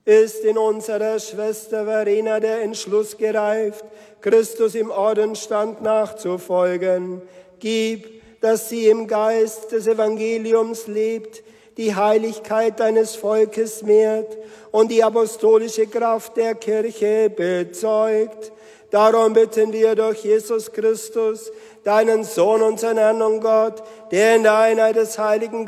ist in unserer Schwester Verena der Entschluss gereift, Christus im Ordensstand nachzufolgen. Gib, dass sie im Geist des Evangeliums lebt, die Heiligkeit deines Volkes mehrt und die apostolische Kraft der Kirche bezeugt. Darum bitten wir durch Jesus Christus, deinen Sohn, unseren Herrn und Gott, der in der Einheit des Heiligen